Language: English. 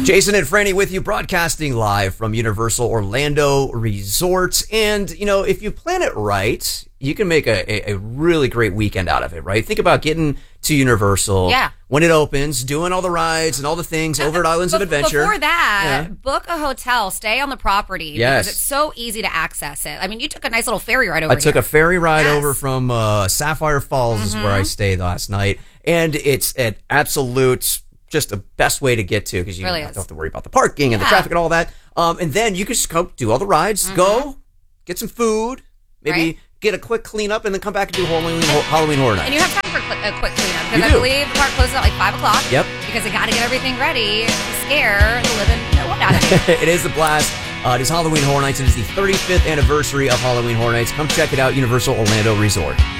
Jason and Franny with you, broadcasting live from Universal Orlando Resort. And, you know, if you plan it right, you can make a really great weekend out of it, right? Think about getting to Universal when it opens, doing all the rides and all the things over at Islands of Adventure. Before that, book a hotel, stay on the property because it's so easy to access it. I mean, you took a nice little ferry ride over I took a ferry ride over from Sapphire Falls is where I stayed last night. And it's an absolute, just the best way to get to because you don't have to worry about the parking and the traffic and all that. And then you can just go do all the rides, go get some food, maybe get a quick cleanup, and then come back and do Halloween Horror Nights. And you have time for a quick cleanup because I believe the park closes at like 5 o'clock. Yep. Because they got to get everything ready to scare the living what out of it. It is a blast. It is Halloween Horror Nights. It is the 35th anniversary of Halloween Horror Nights. Come check it out, Universal Orlando Resort.